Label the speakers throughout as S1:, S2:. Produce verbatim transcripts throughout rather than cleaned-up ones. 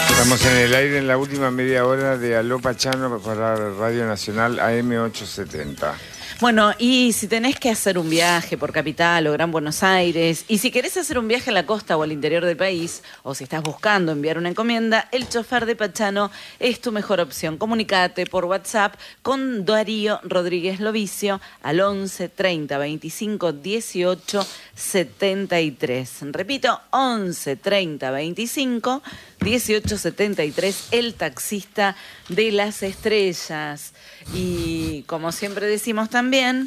S1: Estamos en el aire en la última media hora de Aló Pachano para Radio Nacional A M ochocientos setenta.
S2: Bueno, y si tenés que hacer un viaje por Capital o Gran Buenos Aires, y si querés hacer un viaje a la costa o al interior del país, o si estás buscando enviar una encomienda, el chofer de Pachano es tu mejor opción. Comunicate por WhatsApp con Darío Rodríguez Lovicio al once treinta veinticinco dieciocho setenta y tres. Repito, once treinta veinticinco dieciocho setenta y tres, el taxista de las estrellas. Y como siempre decimos también,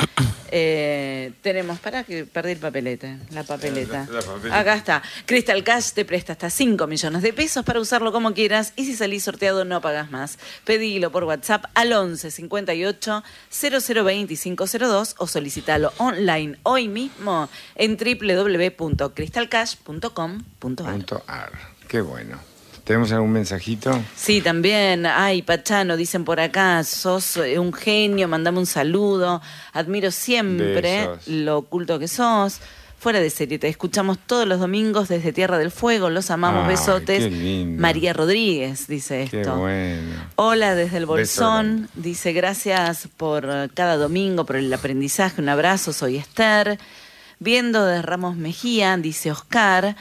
S2: eh, tenemos, para que perdí el papelete, la papeleta. La, la papeleta. Acá está. Crystal Cash te presta hasta cinco millones de pesos para usarlo como quieras y si salís sorteado no pagas más. Pedilo por WhatsApp al once cincuenta y ocho cero cero veinticinco cero dos o solicitalo online hoy mismo en doble u doble u doble u punto crystal cash punto com punto ar.
S1: Qué bueno. ¿Tenemos algún mensajito?
S2: Sí, también. Ay, Pachano, dicen por acá, sos un genio, mandame un saludo. Admiro siempre Besos. Lo oculto que sos. Fuera de serie, te escuchamos todos los domingos desde Tierra del Fuego. Los amamos, ay, besotes.
S1: Qué lindo.
S2: María Rodríguez dice esto.
S1: Qué bueno.
S2: Hola desde el Bolsón. Beso. Dice, gracias por cada domingo, por el aprendizaje. Un abrazo, soy Esther. Viendo de Ramos Mejía, dice Oscar.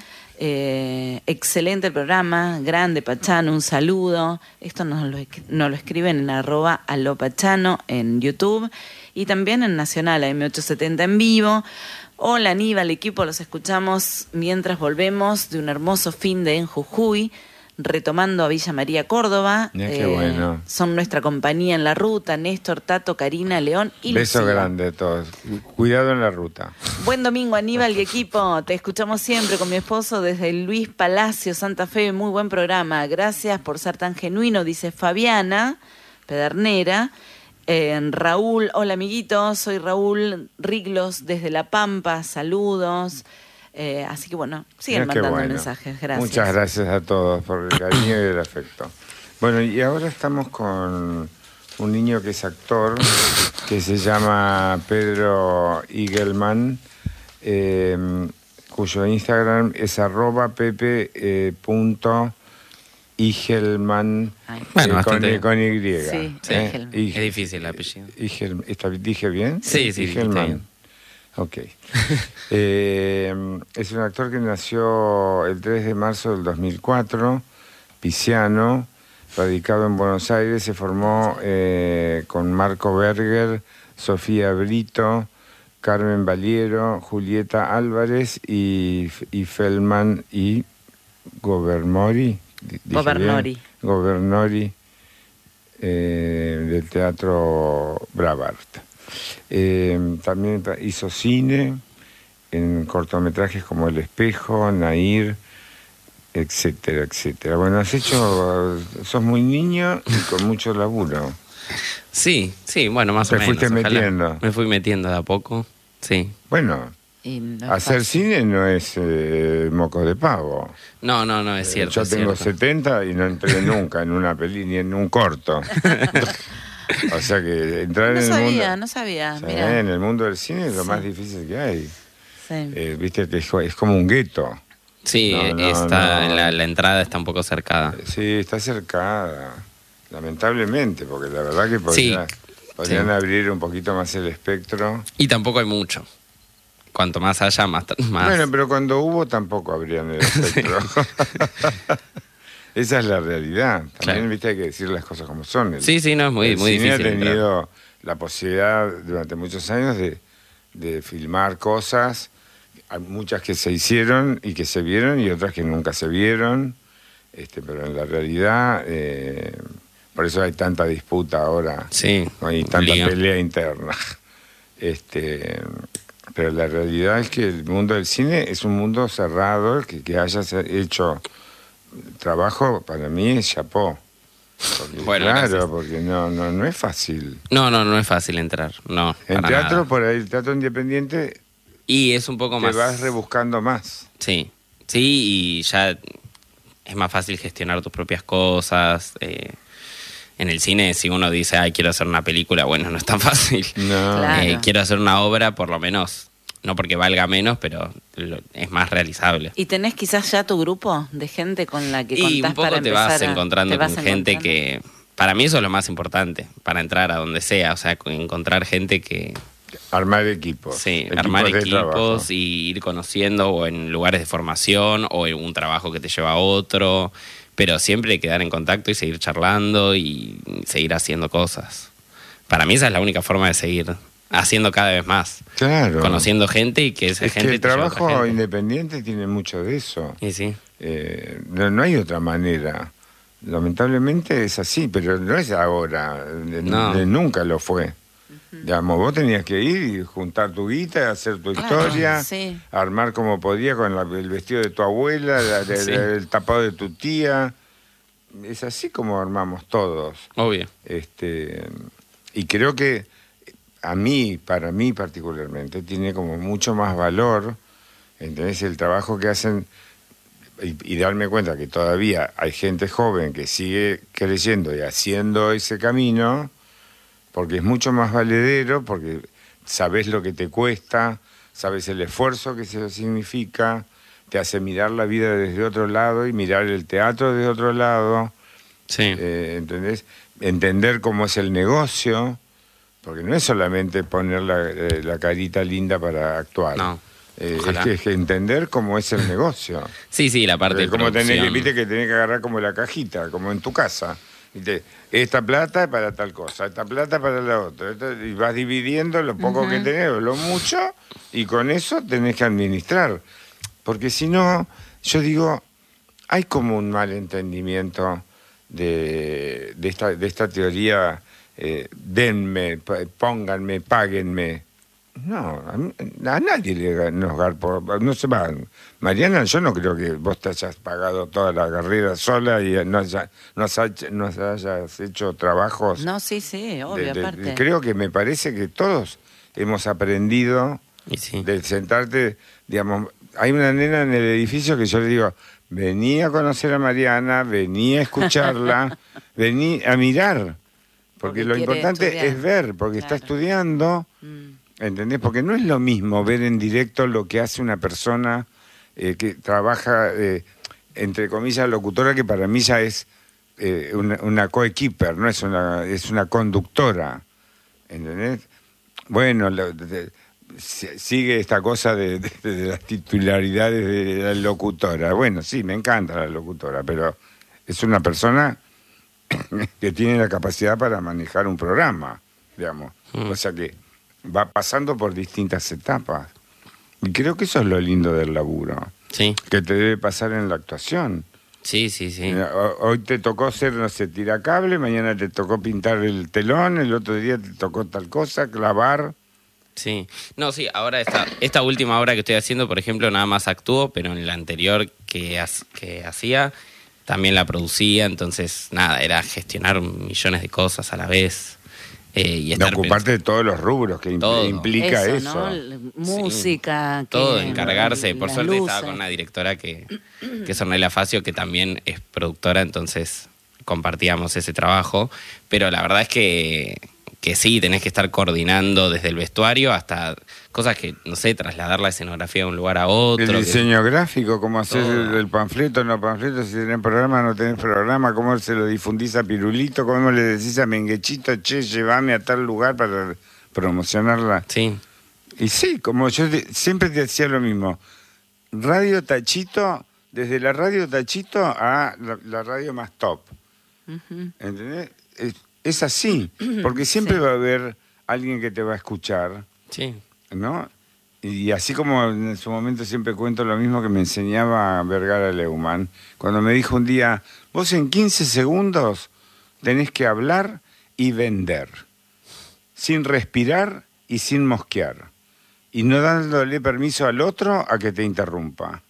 S2: Eh, excelente el programa, grande Pachano, un saludo. Esto nos lo, nos lo escriben en arroba Aló Pachano en YouTube y también en Nacional A M ochocientos setenta en vivo. Hola Aníbal, equipo, los escuchamos mientras volvemos de un hermoso fin de en Jujuy, retomando a Villa María, Córdoba.
S1: Mira, qué eh, bueno.
S2: Son nuestra compañía en la ruta, Néstor, Tato, Karina, León y
S1: Beso
S2: Lucía.
S1: grande a todos. Cuidado en la ruta.
S2: Buen domingo, Aníbal y equipo. Te escuchamos siempre con mi esposo desde Luis Palacio, Santa Fe. Muy buen programa. Gracias por ser tan genuino, dice Fabiana Pedernera. Eh, Raúl, hola amiguitos, soy Raúl Riglos desde La Pampa. Saludos. Eh, así que bueno, siguen
S1: Mira,
S2: mandando
S1: bueno.
S2: mensajes, gracias.
S1: Muchas gracias a todos por el cariño y el afecto. Bueno, y ahora estamos con un niño que es actor, que se llama Pedro Igelman, eh, cuyo Instagram es arroba pepe eh, punto Igelman,
S3: bueno,
S1: eh, con, con Y.
S2: Sí,
S3: sí.
S1: Eh,
S3: Igel, es difícil el apellido.
S1: Igel, ¿Dije bien?
S3: Sí, sí,
S1: Igelman.
S3: bien.
S1: Ok. eh, es un actor que nació el tres de marzo del dos mil cuatro, pisciano, radicado en Buenos Aires. Se formó eh, con Marco Berger, Sofía Brito, Carmen Valiero, Julieta Álvarez y, y Feldman y Governori.
S2: Governori.
S1: Governori eh, del Teatro Brabart. Eh, también hizo cine en cortometrajes como El Espejo, Nair, etcétera, etcétera. Bueno, has hecho, sos muy niño y con mucho laburo.
S3: Sí, sí, bueno, más
S1: Te
S3: o menos.
S1: fuiste
S3: ojalá.
S1: metiendo.
S3: Me fui metiendo de a poco, sí.
S1: Bueno,
S2: no
S1: hacer
S2: fácil.
S1: cine no es eh, moco de pavo.
S3: No, no, no, es cierto.
S1: Eh, yo
S3: es
S1: tengo
S3: cierto.
S1: setenta y no entré nunca en una peli ni en un corto. O sea que entrar
S2: No
S1: en
S2: sabía,
S1: el mundo...
S2: no sabía,
S1: Sí,
S2: mira.
S1: en el mundo del cine es lo
S2: Sí.
S1: más difícil que hay.
S2: Sí.
S1: Eh, Viste, es, es como un gueto.
S3: Sí,
S1: No, no,
S3: está,
S1: no.
S3: La, la entrada está un poco cercada.
S1: Sí, está cercada, lamentablemente, porque la verdad que podría,
S3: Sí,
S1: podrían
S3: sí.
S1: abrir un poquito más el espectro.
S3: Y tampoco hay mucho. Cuanto más haya, más... más...
S1: Bueno, pero cuando hubo tampoco abrían el espectro. Esa es la realidad. También,
S3: Claro.
S1: viste, hay que decir las cosas como son. El,
S3: Sí, sí, no, es muy,
S1: el
S3: muy
S1: cine
S3: difícil.
S1: ha
S3: entrar.
S1: tenido la posibilidad durante muchos años de, de filmar cosas, hay muchas que se hicieron y que se vieron y otras que nunca se vieron, este, pero en la realidad, eh, por eso hay tanta disputa ahora,
S3: Sí,
S1: no hay tanta
S3: lío.
S1: pelea interna. Este, pero la realidad es que el mundo del cine es un mundo cerrado, que, que hayas hecho trabajo para mí es chapó. Porque,
S3: Bueno,
S1: claro,
S3: gracias.
S1: porque no, no, no es fácil.
S3: No, no, no es fácil entrar. No,
S1: En
S3: para
S1: teatro,
S3: nada.
S1: por ahí, el teatro independiente,
S3: Y es un poco
S1: te
S3: más...
S1: vas rebuscando más.
S3: Sí, sí, y ya es más fácil gestionar tus propias cosas. Eh, en el cine, si uno dice, ay, quiero hacer una película, bueno, no es tan fácil.
S1: No.
S2: Claro.
S3: Eh, quiero hacer una obra, por lo menos no porque valga menos, pero lo, es más realizable.
S2: ¿Y tenés quizás ya tu grupo de gente con la que contás
S3: Y un poco
S2: para
S3: te vas
S2: empezar a-
S3: encontrando
S2: te vas
S3: con gente
S2: encontrando?
S3: que... Para mí eso es lo más importante, para entrar a donde sea, o sea, encontrar gente que...
S1: Armar equipos.
S3: Sí,
S1: equipos
S3: armar
S1: de
S3: equipos
S1: trabajo.
S3: y ir conociendo o en lugares de formación o en un trabajo que te lleva a otro, pero siempre quedar en contacto y seguir charlando y seguir haciendo cosas. Para mí esa es la única forma de seguir haciendo cada vez más,
S1: Claro.
S3: conociendo gente y que esa
S1: Es
S3: gente
S1: que el
S3: te lleve a otra
S1: trabajo
S3: gente.
S1: independiente tiene mucho de eso.
S3: Y sí,
S1: Eh, no, no hay otra manera. Lamentablemente es así, pero no es ahora. de-
S3: No.
S1: de nunca lo fue. Digamos, vos tenías que ir y juntar tu guita, hacer tu
S2: Claro,
S1: historia,
S2: sí.
S1: armar como podía con la- el vestido de tu abuela, la- la-
S3: Sí.
S1: el tapado de tu tía. Es así como armamos todos.
S3: obvio.
S1: Este, y creo que a mí, para mí particularmente, tiene como mucho más valor, ¿entendés? El trabajo que hacen y, y darme cuenta que todavía hay gente joven que sigue creyendo y haciendo ese camino, porque es mucho más valedero, porque sabes lo que te cuesta, sabes el esfuerzo que eso significa, te hace mirar la vida desde otro lado y mirar el teatro desde otro lado.
S3: Sí,
S1: Eh, ¿entendés? Entender cómo es el negocio, porque no es solamente poner la, eh, la carita linda para actuar.
S3: no.
S1: Eh, es,
S3: Ojalá.
S1: que, es que entender cómo es el negocio.
S3: Sí, sí, la parte
S1: Porque
S3: de
S1: como tenés que,
S3: producción.
S1: viste que tenés que agarrar como la cajita, como en tu casa. ¿Viste? Esta plata es para tal cosa, esta plata para la otra. esta- y vas dividiendo lo poco que tenés o lo mucho, y con eso tenés que administrar. Porque si no, yo digo, hay como un mal entendimiento de, de, esta, de esta teoría, eh, denme, p- pónganme, páguenme. No, a, mí- a nadie le nos garpo, no se va. Mariana, yo no creo que vos te hayas pagado toda la carrera sola y no, haya, no, has- no hayas hecho trabajos.
S2: No, sí, sí, obvio,
S1: de- de-
S2: aparte.
S1: creo que me parece que todos hemos aprendido
S3: Y sí.
S1: de sentarte, digamos, hay una nena en el edificio que yo le digo, vení a conocer a Mariana, vení a escucharla, vení a mirar, porque,
S2: Porque
S1: lo
S2: quiere
S1: importante
S2: estudiar.
S1: es ver, porque está
S2: Claro.
S1: estudiando,
S2: Mm.
S1: ¿entendés? Porque no es lo mismo ver en directo lo que hace una persona eh, que trabaja, eh, entre comillas, locutora, que para mí ya es eh, una, una coequiper, no es una, es una conductora, ¿entendés? Bueno, lo- de- si- sigue esta cosa de, de- de las titularidades de la locutora. Bueno, sí, me encanta la locutora, pero es una persona que tiene la capacidad para manejar un programa, digamos.
S3: Mm.
S1: O sea que va pasando por distintas etapas. Y creo que eso es lo lindo del laburo,
S3: Sí,
S1: que te debe pasar en la actuación.
S3: sí, sí, sí.
S1: Mira, ho- Hoy te tocó ser, no sé, tiracable, mañana te tocó pintar el telón, el otro día te tocó tal cosa, clavar.
S3: Sí, no, sí, ahora esta, esta última obra que estoy haciendo, por ejemplo, nada más actúo, pero en la anterior que, ha- que hacía también la producía, entonces nada, era gestionar millones de cosas a la vez eh, y
S1: De
S3: estar
S1: ocuparte de todos los rubros que impl-
S3: Todo.
S1: implica
S2: eso,
S1: eso.
S2: ¿no? L- Música.
S3: pens- todo,
S2: que-
S3: encargarse. Por
S2: las
S3: suerte estaba
S2: luces.
S3: con una directora que, que es Ornella Facio, que también es productora, entonces compartíamos ese trabajo, pero la verdad es que que sí, tenés que estar coordinando desde el vestuario hasta cosas que, no sé, trasladar la escenografía de un lugar a otro.
S1: El
S3: que-
S1: diseño gráfico, cómo hacer
S3: Todo.
S1: el, el panfleto, no panfleto, si tenés programa, no tenés programa, cómo se lo difundís a Pirulito, cómo le decís a Menguechito, che, llévame a tal lugar para promocionarla.
S3: Sí,
S1: Y sí, como yo te- siempre te decía lo mismo, Radio Tachito, desde la Radio Tachito a la, la radio más top,
S2: Ujú.
S1: ¿entendés? Es, es así, porque siempre
S2: Sí.
S1: va a haber alguien que te va a escuchar,
S3: sí,
S1: ¿no? Y así como en su momento siempre cuento lo mismo que me enseñaba Vergara Leumann, cuando me dijo un día, vos en quince segundos tenés que hablar y vender, sin respirar y sin mosquear, y no dándole permiso al otro a que te interrumpa.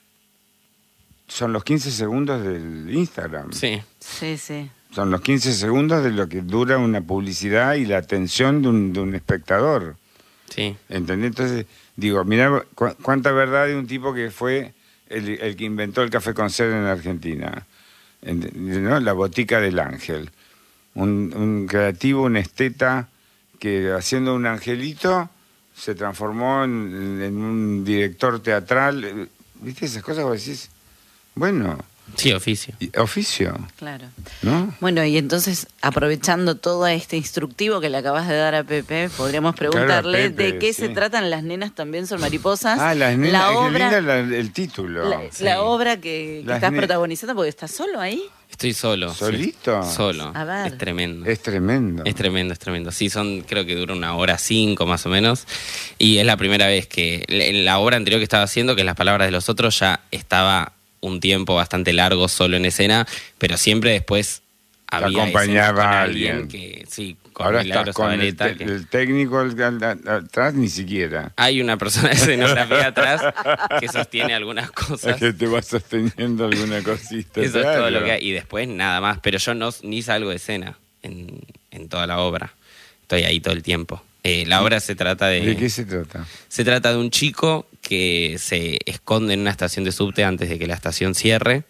S1: Son los quince segundos del Instagram.
S3: sí,
S2: Sí, sí.
S1: Son los quince segundos de lo que dura una publicidad y la atención de un, de un espectador.
S3: sí,
S1: ¿Entendés? Entonces, digo, mirá cu- cuánta verdad de un tipo que fue el, el que inventó el café con sed en Argentina. Ent- ¿no? La botica del ángel. Un, un creativo, un esteta, que haciendo un angelito se transformó en, en un director teatral. ¿Viste esas cosas? Vos decís, bueno...
S3: Sí, oficio.
S1: Oficio.
S2: Claro.
S1: ¿No?
S2: Bueno, y entonces, aprovechando todo este instructivo que le acabas de dar a Pepe, podríamos preguntarle
S1: Claro, Pepe,
S2: de qué
S1: sí.
S2: se tratan Las nenas también son mariposas.
S1: Ah, las nenas,
S2: la
S1: qué
S2: obra,
S1: linda la- el título.
S2: la,
S3: Sí.
S2: la obra que, que
S1: Las
S2: estás
S1: ne-
S2: protagonizando, porque estás solo ahí.
S3: Estoy solo. sí.
S1: ¿Solito?
S3: Solo.
S2: A ver.
S3: Es tremendo.
S1: Es tremendo.
S3: Es tremendo, es tremendo. Sí, son, creo que dura una hora cinco más o menos. Y es la primera vez que en la obra anterior que estaba haciendo, que es Las palabras de los otros, ya estaba un tiempo bastante largo solo en escena, pero siempre después había
S1: acompañaba
S3: escenas con
S1: a
S3: alguien
S1: alguien.
S3: que, sí, con
S1: Ahora
S3: Milagros
S1: estás con el,
S3: Zabaleta,
S1: te-
S3: que-
S1: el técnico al- al- al- atrás, ni siquiera.
S3: hay una persona de escenografía atrás que sostiene algunas cosas.
S1: Es que te va sosteniendo alguna cosita.
S3: Eso es todo
S1: claro.
S3: lo que hay. Y después nada más. Pero yo no ni salgo de escena en, en toda la obra. Estoy ahí todo el tiempo. Eh, la obra se trata de...
S1: ¿De qué se trata?
S3: Se trata de un chico que se esconde en una estación de subte antes de que la estación cierre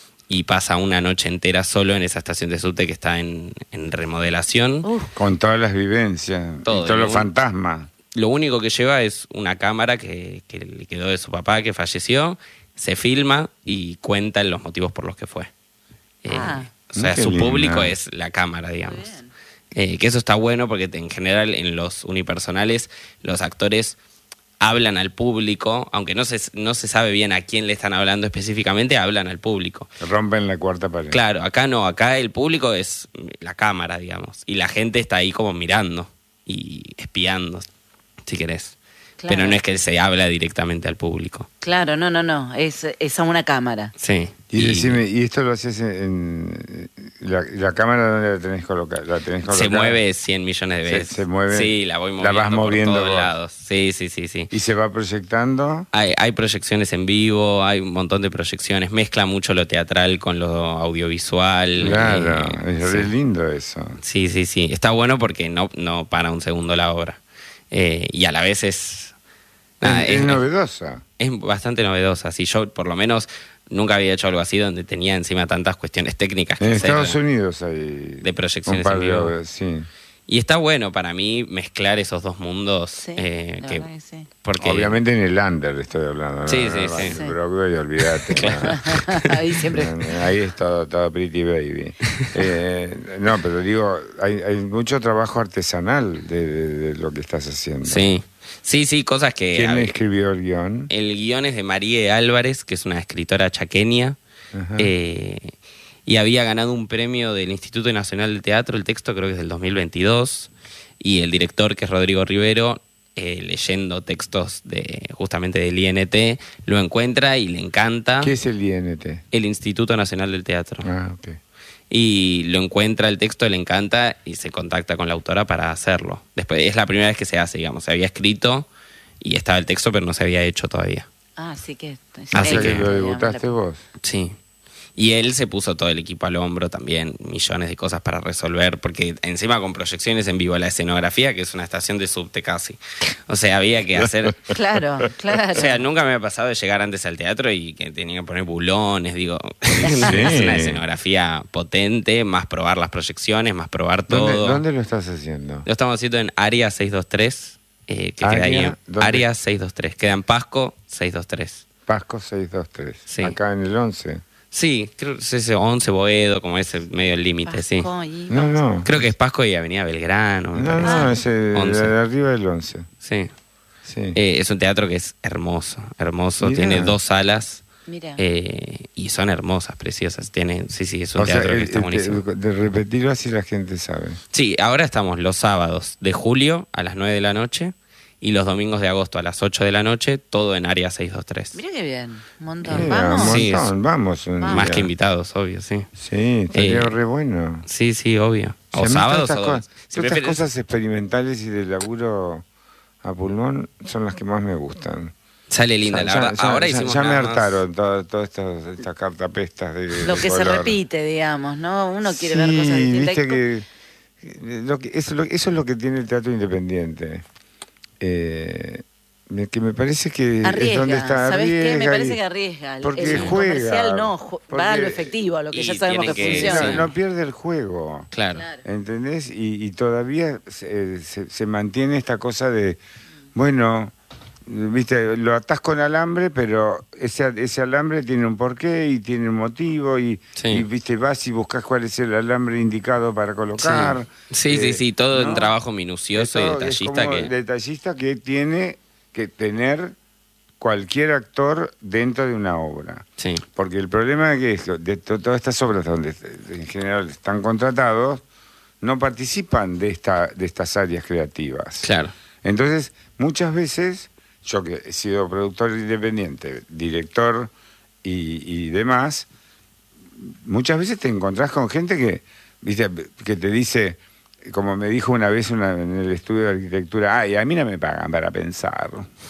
S3: y pasa una noche entera solo en esa estación de subte que está en, en remodelación.
S2: Uf,
S1: Con todas las vivencias,
S3: Todo,
S1: y todos
S3: y
S1: los
S3: lo-
S1: fantasmas.
S3: Lo único que lleva es una cámara que, que le quedó de su papá que falleció, se filma y cuenta los motivos por los que fue. Eh,
S2: Ah.
S3: o sea,
S1: Qué
S3: su
S1: lindo.
S3: público es la cámara, digamos.
S2: bien.
S3: Eh, que eso está bueno porque en general en los unipersonales los actores hablan al público, aunque no se, no se sabe bien a quién le están hablando específicamente, hablan al público.
S1: Rompen la cuarta pared.
S3: Claro, acá no, acá el público es la cámara, digamos, y la gente está ahí como mirando y espiando, si querés.
S2: Claro.
S3: Pero no es que se habla directamente al público.
S2: claro, no, no, no, es, es a una cámara.
S3: Sí.
S1: Y, decime, ¿y esto lo haces en... La, la cámara dónde la tenés colocada? ¿La tenés
S3: Se
S1: colocada?
S3: mueve cien millones de
S1: Se-
S3: veces.
S1: se mueve.
S3: Sí, la voy
S1: La
S3: moviendo,
S1: vas moviendo
S3: por todos
S1: vos.
S3: lados. Sí, sí, sí, sí.
S1: ¿Y se va proyectando?
S3: Hay, hay proyecciones en vivo, hay un montón de proyecciones. Mezcla mucho lo teatral con lo audiovisual.
S1: Claro,
S3: eh,
S1: es
S3: sí.
S1: re lindo eso.
S3: Sí, sí, sí. Está bueno porque no, no para un segundo la obra. Eh, y a la vez es... nada,
S1: es, es novedosa.
S3: es bastante novedosa. Sí, yo por lo menos nunca había hecho algo así donde tenía encima tantas cuestiones técnicas que
S1: En
S3: hacer.
S1: Estados Unidos hay...
S3: De proyecciones
S1: un par
S3: en
S1: de
S3: vivo.
S1: obras, sí.
S3: Y está bueno para mí mezclar esos dos mundos.
S2: Sí,
S3: eh,
S2: la
S3: que-
S2: verdad que sí.
S3: porque
S1: Obviamente en el under estoy hablando. ¿no?
S3: Sí,
S1: No,
S3: sí,
S1: no,
S3: sí.
S1: en
S2: Sí.
S1: Broadway, olvídate.
S2: Ahí siempre.
S1: No, no, ahí es todo, todo Pretty Baby. Eh, no, pero digo, hay, hay mucho trabajo artesanal de, de- de lo que estás haciendo.
S3: sí, sí, sí, cosas que...
S1: ¿Quién
S3: a ver,
S1: escribió el guión?
S3: el guión es de María Álvarez, que es una escritora chaqueña.
S1: Ajá.
S3: eh, y había ganado un premio del Instituto Nacional de Teatro, el texto creo que es del dos mil veintidós, y el director, que es Rodrigo Rivero, eh, leyendo textos de justamente del I N T, lo encuentra y le encanta.
S1: ¿Qué es el I N T?
S3: El Instituto Nacional del Teatro.
S1: Ah, ok.
S3: Y lo encuentra el texto, le encanta y se contacta con la autora para hacerlo. Después es la primera vez que se hace, digamos. Se había escrito y estaba el texto, pero no se había hecho todavía.
S2: Ah, sí que...
S3: Así
S1: O sea
S3: que-
S1: que lo debutaste vos.
S3: Sí. Y él se puso todo el equipo al hombro también, millones de cosas para resolver, porque encima con proyecciones en vivo, la escenografía, que es una estación de subte casi. O sea, había que hacer...
S2: Claro, claro.
S3: O sea, nunca me ha pasado de llegar antes al teatro y que tenía que poner bulones, digo. Es una escenografía potente, más probar las proyecciones, más probar todo.
S1: ¿Dónde, ¿Dónde lo estás haciendo?
S3: Lo estamos haciendo en Área seiscientos veintitrés, eh, que queda ahí.
S1: ¿Área?
S3: en-
S1: ¿Dónde?
S3: Área seiscientos veintitrés, queda en Pasco seiscientos veintitrés.
S1: Pasco seiscientos veintitrés.
S3: Sí.
S1: Acá en el once.
S3: Sí, creo que es ese once Boedo, como ese medio el límite, sí.
S2: Pasco y-
S1: No, no.
S3: Creo que es Pasco y Avenida Belgrano. me
S1: No,
S3: parece.
S1: no, es el,
S3: once.
S1: de arriba del once.
S3: Sí.
S1: Sí.
S3: Eh, es un teatro que es hermoso, hermoso.
S1: Mirá.
S3: Tiene dos salas
S2: Mira.
S3: eh, y son hermosas, preciosas. Tiene, sí, sí, es un
S1: O sea,
S3: teatro que
S1: el-
S3: está
S1: el-
S3: buenísimo.
S1: de repetirlo así la gente sabe.
S3: Sí, ahora estamos los sábados de julio a las nueve de la noche y los domingos de agosto a las ocho de la noche, todo en Área seiscientos veintitrés.
S2: Mira qué bien. Un montón.
S1: Mira,
S2: Vamos.
S1: un
S3: Sí,
S1: montón, vamos. un
S2: Vamos.
S3: Más
S1: día.
S3: que invitados, obvio, sí.
S1: Sí, estaría
S3: Eh,
S1: re bueno.
S3: Sí, sí, obvio.
S1: Si a
S3: O
S1: mí
S3: sábados
S1: todas
S3: o
S1: estas,
S3: dos.
S1: cosas,
S3: Si
S1: todas estas
S3: prefieres-
S1: cosas experimentales y de laburo a pulmón son las que más me gustan.
S3: Sale linda,
S1: Ya-
S3: la
S1: ya-
S3: verdad.
S1: ya-
S3: ahora
S1: ya-
S3: hicimos
S1: ya me
S3: nada más.
S1: hartaron todas todas estas, estas cartapestas de,
S2: Lo
S1: de
S2: que se
S1: color.
S2: repite, digamos, ¿no? Uno quiere
S1: Sí,
S2: ver cosas distintas.
S1: viste
S2: Y co-
S1: que, lo que eso, lo- eso es lo que tiene el teatro independiente. Eh, me- que me parece que
S2: Arriesga,
S1: es donde está
S2: ¿sabes qué? Me
S1: arriesga
S2: parece
S1: y-
S2: que arriesga. El-
S1: porque
S2: el
S1: juega,
S2: comercial no, ju-
S1: porque-
S2: va a lo efectivo, a lo que
S3: y
S2: ya sabemos que,
S3: tiene que-
S2: funciona.
S1: no, no pierde el juego.
S3: Claro.
S2: Claro.
S1: ¿Entendés? Y, y todavía se, se- se mantiene esta cosa de, Bueno, viste, lo atás con alambre, pero ese, ese alambre tiene un porqué y tiene un motivo y,
S3: Sí.
S1: y, viste, vas y buscas cuál es el alambre indicado para colocar.
S3: Sí, sí,
S1: Eh,
S3: sí, todo
S1: ¿no?
S3: un trabajo minucioso y
S1: Esto es
S3: detallista
S1: como
S3: que...
S1: detallista que tiene que tener cualquier actor dentro de una obra.
S3: Sí,
S1: Porque el problema es que esto- de to- todas estas obras donde en general están contratados, no participan de, esta, de estas áreas creativas.
S3: claro.
S1: Entonces, muchas veces, yo que he sido productor independiente, director y, y demás, muchas veces te encontrás con gente que, viste, que te dice, como me dijo una vez una, en el estudio de arquitectura, ay, a mí no me pagan para pensar.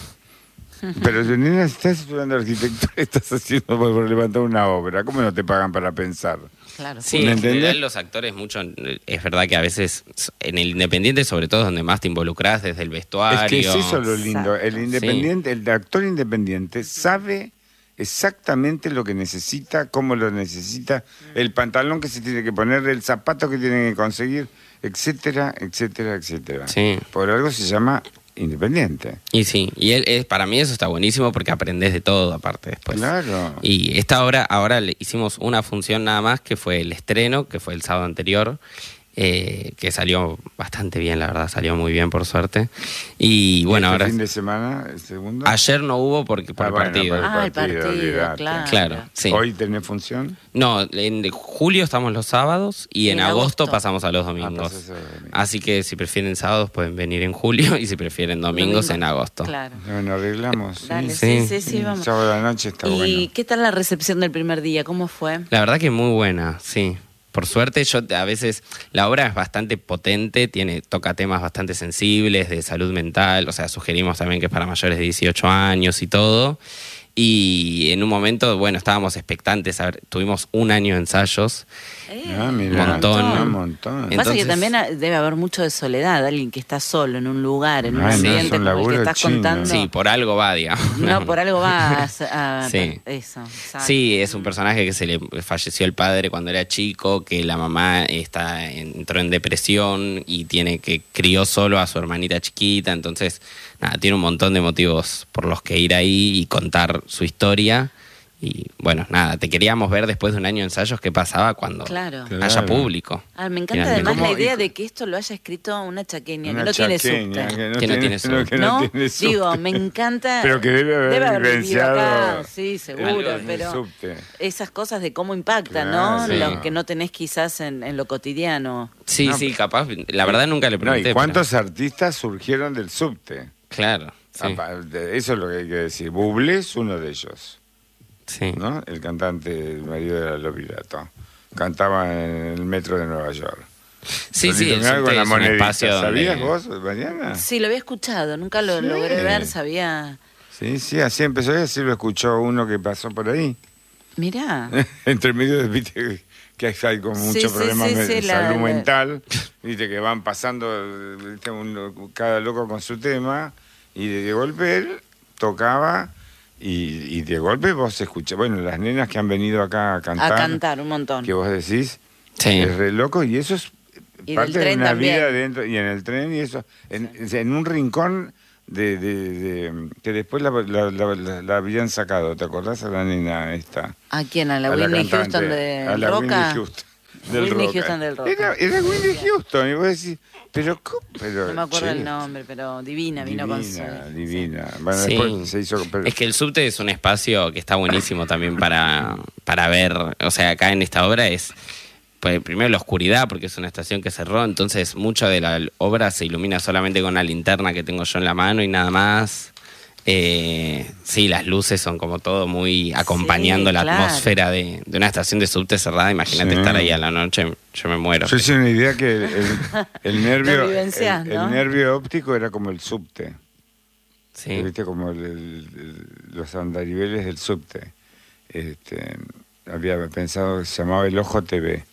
S1: Pero si nena, estás estudiando arquitectura, estás haciendo por levantar una obra, ¿cómo no te pagan para pensar?
S2: Claro.
S3: Sí,
S1: ¿Me
S3: en
S1: entendés?
S3: general los actores mucho, es verdad que a veces en el independiente sobre todo es donde más te involucrás desde el vestuario.
S1: Es que es eso lo lindo.
S2: Exacto.
S1: El independiente, el actor independiente sabe exactamente lo que necesita, cómo lo necesita, el pantalón que se tiene que poner, el zapato que tiene que conseguir, etcétera, etcétera, etcétera.
S3: Sí.
S1: Por algo se llama independiente.
S3: Y sí, y él, es, para mí eso está buenísimo porque aprendés de todo aparte después.
S1: Claro.
S3: Y esta obra, ahora le hicimos una función nada más, que fue el estreno, que fue el sábado anterior, eh, que salió bastante bien, la verdad, salió muy bien por suerte. Y bueno,
S1: ¿Este
S3: ahora...
S1: fin de semana, el segundo?
S3: Ayer no hubo porque por
S1: Ah,
S3: el
S1: bueno,
S3: partido.
S1: por
S2: Ah, el partido,
S1: olvidate.
S2: claro.
S3: Claro, sí.
S1: ¿Hoy tenés función?
S3: No, en julio estamos los sábados y en,
S2: En
S3: agosto,
S2: agosto.
S3: pasamos a los
S1: Ah,
S3: domingos.
S1: pasás a los domingos.
S3: Así que si prefieren sábados pueden venir en julio y si prefieren domingos
S2: Domingo.
S3: en agosto.
S2: Claro.
S1: Bueno, arreglamos.
S2: Dale,
S3: Sí.
S2: sí, sí, sí, vamos.
S1: Sábado a la noche está
S2: ¿Y
S1: bueno.
S2: qué tal la recepción del primer día? ¿Cómo fue?
S3: La verdad que muy buena, sí. Por suerte, yo a veces, la obra es bastante potente, tiene, toca temas bastante sensibles de salud mental, o sea, sugerimos también que es para mayores de dieciocho años y todo. Y en un momento, bueno, estábamos expectantes, a ver, tuvimos un año de ensayos.
S2: Eh,
S1: Ah, mirá,
S3: montón.
S1: Un montón.
S3: En-
S2: Pasa que
S3: Entonces-
S2: también ha- debe haber mucho de soledad, alguien que está solo en un lugar, en un
S1: Ay, no,
S2: ambiente
S1: es un
S2: como el que
S1: laburo
S2: estás
S1: chino.
S2: contando.
S3: Sí, por algo va, digamos.
S2: No, por algo va a, a-
S3: Sí.
S2: eso. exacto.
S3: Sí, es un personaje que se le falleció el padre cuando era chico, que la mamá está entró en depresión y tiene que crió solo a su hermanita chiquita, entonces nada, tiene un montón de motivos por los que ir ahí y contar su historia. Y bueno, nada, te queríamos ver después de un año de ensayos qué pasaba cuando
S2: Claro.
S3: haya
S1: Claro.
S3: público.
S2: Ah, me encanta
S3: Finalmente.
S2: además la
S1: ¿Cómo?
S2: idea
S1: Y-
S2: de que esto lo haya escrito una chaqueña,
S1: Una
S2: que no tiene
S1: chaqueña,
S2: subte.
S1: que no
S3: Que no
S1: tiene,
S3: tiene subte.
S1: que no
S2: ¿No?
S1: tiene subte.
S2: Digo, me encanta.
S1: Pero que debe haber
S2: vivido
S1: vivenciado
S2: acá, sí, seguro,
S3: algo en el
S2: pero
S1: subte.
S2: esas cosas de cómo impactan,
S1: Claro,
S2: ¿no?
S3: sí.
S2: Lo que no tenés quizás en, en lo cotidiano.
S3: Sí,
S1: No,
S3: sí, capaz. La verdad nunca le
S1: No,
S3: pregunté.
S1: ¿y cuántos artistas surgieron del subte?
S3: pero- Claro, sí,
S1: Aparte, eso es lo que hay que decir. Bublé es uno de ellos,
S3: sí.
S1: ¿no? El cantante, el marido de la Lopilato. Cantaba en el metro de Nueva York.
S3: Sí, sí,
S1: Solito
S3: el
S1: Mirá, con
S3: subte
S1: la
S3: es un
S1: monedita.
S3: espacio donde...
S1: ¿Sabías vos, Mariana?
S2: Sí, lo había escuchado, nunca lo
S1: Sí.
S2: logré ver, sabía.
S1: Sí, sí, así empezó y así lo escuchó uno que pasó por ahí.
S2: Mirá.
S1: Entre medio de, viste, que hay como
S2: Sí,
S1: muchos
S2: sí,
S1: problemas
S2: sí,
S1: de
S2: sí, la-
S1: salud
S2: la-
S1: mental, viste, que van pasando, viste, un- cada loco con su tema, y de, de golpe él tocaba, y, y de golpe vos escuchás, bueno, las nenas que han venido acá a cantar,
S2: A cantar un montón.
S1: que vos decís,
S3: Sí.
S1: es re loco, y eso es
S2: Y
S1: parte
S2: del
S1: de
S2: tren
S1: una
S2: también.
S1: vida dentro, y en el tren, y eso, en, en un rincón de, de- de- que después la, la- la- la- la habían sacado, ¿te acordás a la nena esta?
S2: ¿A quién? ¿A la
S1: A
S2: Whitney
S1: cantante,
S2: Houston de
S1: a la
S2: Roca?
S1: Whitney Houston del
S2: Whitney
S1: Roca.
S2: Houston del Roca.
S1: Era, era Whitney Houston, y vos decís, pero ¿cómo? Pero,
S2: No me acuerdo
S1: che,
S2: el nombre, pero divina, vino con su...
S1: Divina, divina. Bueno,
S3: Sí.
S1: después se hizo... pero-
S3: Es que el subte es un espacio que está buenísimo también para, para ver. O sea, acá en esta obra es, pues, primero la oscuridad, porque es una estación que cerró, entonces mucho de la obra se ilumina solamente con una linterna que tengo yo en la mano y nada más. Eh, sí, las luces son como todo muy acompañando
S2: Sí,
S3: la
S2: claro.
S3: atmósfera de, de una estación de subte cerrada. Imagínate
S1: Sí.
S3: estar ahí a la noche, yo me muero.
S1: Yo hice una idea que el, el- el nervio
S2: Lo
S1: el,
S2: vivenciás,
S1: el
S2: ¿no?
S1: nervio óptico era como el subte,
S3: Sí.
S1: ¿viste? Como el- el- el- los andariveles del subte. Este, había pensado que se llamaba el Ojo T V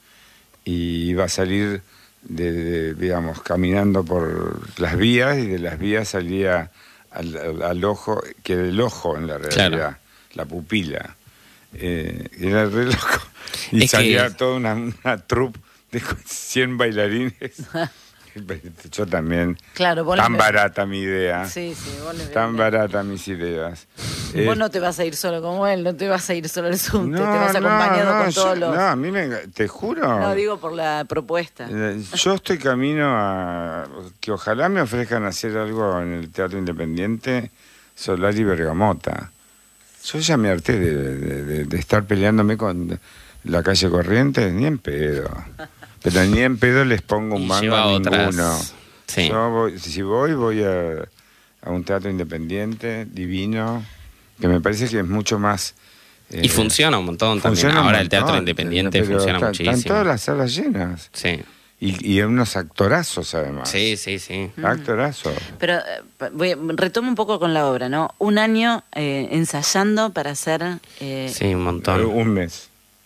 S1: y iba a salir de, de, digamos, caminando por las vías, y de las vías salía al, al- al ojo, que era el ojo en la realidad,
S3: Claro.
S1: la pupila. Eh, era re loco. Y
S3: Es que-
S1: salía toda una, una troupe de cien bailarines Yo también.
S2: Claro, vos
S1: Tan
S2: le-
S1: barata mi idea.
S2: Sí, sí, vos le-
S1: Tan barata mis ideas.
S2: Vos
S1: Eh,
S2: no te vas a ir solo como él, no te vas a ir solo al subte,
S1: no,
S2: te vas
S1: no,
S2: acompañado
S1: no,
S2: con
S1: yo-
S2: todos los...
S1: No, a mí me... enga- Te juro.
S2: No, digo por la propuesta.
S1: Eh, Yo estoy camino a que ojalá me ofrezcan hacer algo en el Teatro Independiente, Solari y Bergamota. Yo ya me harté de, de- de- de estar peleándome con la calle Corrientes, ni en pedo. Pero ni en pedo les pongo un
S3: Y
S1: mango
S3: lleva
S1: a
S3: otras-
S1: ninguno.
S3: Sí.
S1: Yo voy- si voy, voy a, a un teatro independiente, divino, que me parece que es mucho más... eh,
S3: Y funciona un montón también.
S1: funciona un
S3: Ahora el teatro
S1: montón,
S3: independiente
S1: pero
S3: funciona
S1: está-
S3: muchísimo.
S1: Están todas las salas llenas.
S3: Sí,
S1: Y, y unos actorazos, además.
S3: sí, sí, sí.
S1: Actorazos.
S2: Pero eh, pa- voy, retomo un poco con la obra, ¿no? Un año eh, ensayando para hacer... eh,
S3: Sí, un montón.
S1: Un mes.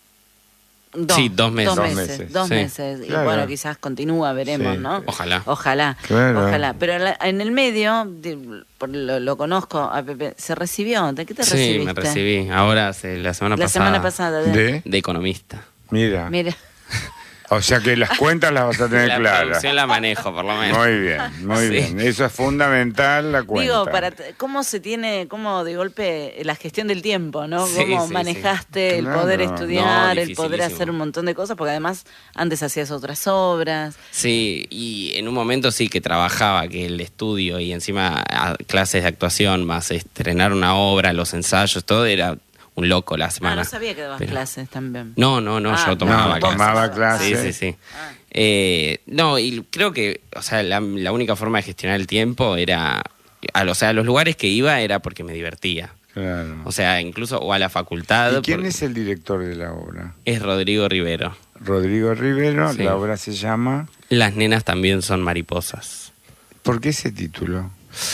S2: dos,
S3: Sí, dos meses.
S2: Dos
S1: Dos
S2: meses.
S1: meses.
S2: Dos
S3: Sí.
S2: meses. Y
S1: Claro.
S2: bueno, quizás continúa, veremos,
S1: Sí.
S2: ¿no?
S3: Ojalá.
S2: Ojalá.
S1: Claro.
S2: Ojalá. Pero la- en el medio, de- por lo, lo conozco a Pepe, ¿se recibió? ¿De qué te
S3: Sí,
S2: recibiste?
S3: me recibí. Ahora, hace- la semana
S2: La
S3: pasada.
S2: semana pasada. De,
S1: ¿De?
S3: De economista.
S1: Mira.
S2: Mira.
S1: O sea que las cuentas las vas a tener
S3: La
S1: claras.
S3: producción la manejo, por lo menos.
S1: Muy bien, muy
S3: Sí.
S1: bien. Eso es fundamental, la cuenta.
S2: Digo, para t- cómo se tiene, cómo de golpe la gestión del tiempo, ¿no?
S3: Sí,
S2: Cómo
S3: sí, sí.
S2: manejaste el
S1: Claro.
S2: poder
S1: No,
S2: estudiar, el poder
S3: dificilísimo.
S2: hacer un montón de cosas, porque además antes hacías otras obras.
S3: Sí, y en un momento sí que trabajaba, que el estudio y encima a- clases de actuación, más estrenar una obra, los ensayos, todo era un loco la
S2: Ah,
S3: semana.
S2: no sabía que dabas
S3: Pero-
S2: clases también.
S3: No, no, no,
S2: Ah,
S3: yo tomaba
S1: no,
S3: clases.
S1: tomaba clases.
S3: Sí, sí, sí.
S2: Ah.
S3: Eh, no, y creo que, o sea, la, la única forma de gestionar el tiempo era, a, o sea, a los lugares que iba era porque me divertía.
S1: Claro.
S3: O sea, incluso, o a la facultad.
S1: ¿Y quién
S3: porque-
S1: es el director de la obra?
S3: Es Rodrigo Rivero.
S1: Rodrigo Rivero.
S3: Sí.
S1: La obra se llama...
S3: Las nenas también son mariposas.
S1: ¿Por qué ese título?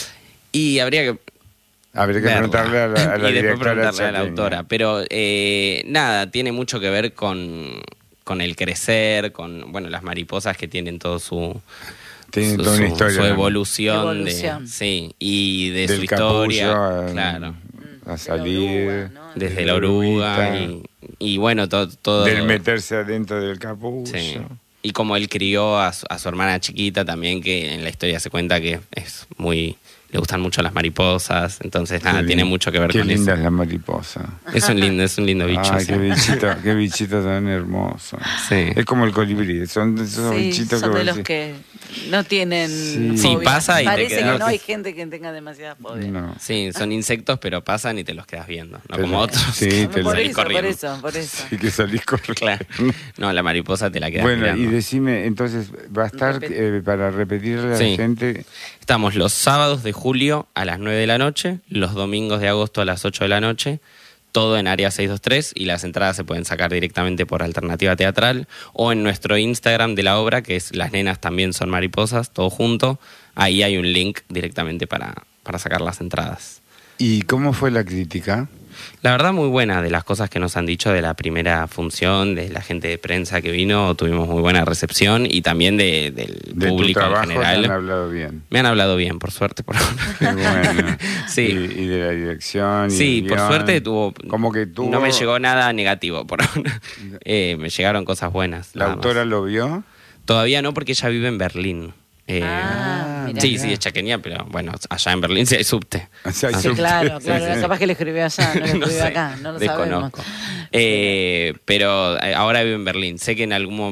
S3: Y habría que
S1: Habría que
S3: verla.
S1: preguntarle a la, a la
S3: y después
S1: directora
S3: preguntarle a la
S1: chaqueña.
S3: autora. Pero eh, nada, tiene mucho que ver con, con el crecer, con bueno las mariposas que tienen todo su,
S1: Tiene
S3: su,
S1: toda una
S3: su-
S1: historia,
S3: su
S1: ¿no?
S3: evolución,
S2: Evolución.
S3: de sí y de
S1: Del
S3: su historia,
S1: capullo a-
S3: claro,
S1: a salir,
S2: oruga, ¿no?
S3: desde la oruga y, y bueno todo, todo
S1: del meterse adentro del capullo.
S3: sí. Y como él crió a su, a su hermana chiquita también, que en la historia se cuenta que es muy le gustan mucho las mariposas, entonces nada,
S1: Qué
S3: tiene
S1: lin-
S3: mucho que ver
S1: qué
S3: con
S1: linda
S3: eso.
S1: es la mariposa.
S3: Es un lindo, es un lindo bicho.
S1: Ay,
S3: sí.
S1: qué bichito, qué bichito tan hermoso.
S3: Sí.
S1: Es como el colibrí, son esos
S2: Sí,
S1: bichitos
S2: son
S1: que
S2: de
S1: vos
S2: los
S1: decís,
S2: que no tienen
S1: Sí.
S3: Sí,
S2: fobia.
S3: pasa y te
S2: Parece
S3: quedas-
S2: que no hay gente que tenga demasiadas fobias.
S1: no.
S3: Sí, son insectos, pero pasan y te los quedas viendo, no
S1: Te
S3: como
S1: lo-
S3: otros.
S1: sí,
S3: que
S1: te lo-
S2: Por
S3: salís
S2: eso, por
S3: corriendo.
S2: eso, por eso.
S1: Y que salís corriendo.
S3: Claro. No, la mariposa te la quedas
S1: Bueno,
S3: mirando.
S1: y decime, entonces, ¿va a estar
S2: Repet-
S1: eh, para repetirle a la
S3: Sí.
S1: gente?
S3: Estamos los sábados de julio a las nueve de la noche, los domingos de agosto a las ocho de la noche, todo en área seiscientos veintitrés y las entradas se pueden sacar directamente por Alternativa Teatral o en nuestro Instagram de la obra, que es Las Nenas También Son Mariposas, todo junto. Ahí hay un link directamente para, para sacar las entradas.
S1: ¿Y cómo fue la crítica?
S3: La verdad muy buena de las cosas que nos han dicho de la primera función, de la gente de prensa que vino, tuvimos muy buena recepción y también de, del
S1: De tu
S3: público en
S1: trabajo te
S3: general.
S1: han hablado bien.
S3: Me han hablado bien, por suerte, por ahora.
S1: Qué bueno.
S3: Sí.
S1: Y, y de la dirección. y
S3: Sí,
S1: el
S3: por
S1: guión.
S3: suerte tuvo,
S1: Como que tuvo...
S3: no me llegó nada negativo por ahora. Eh, me llegaron cosas buenas.
S1: ¿La
S3: nada más.
S1: autora lo vio?
S3: Todavía no, porque ella vive en Berlín. Eh,
S2: Ah, mirá.
S3: sí, sí, es chaqueña, pero bueno, allá en Berlín sí hay subte.
S1: O sea,
S2: Sí,
S1: subte.
S2: claro,
S3: Sí,
S2: claro.
S3: sí.
S2: Capaz que le escribió allá, no le escribió
S3: sé,
S2: acá, no lo
S3: desconozco.
S2: sabemos.
S3: Eh, pero eh, ahora vive en Berlín. Sé que en algún momento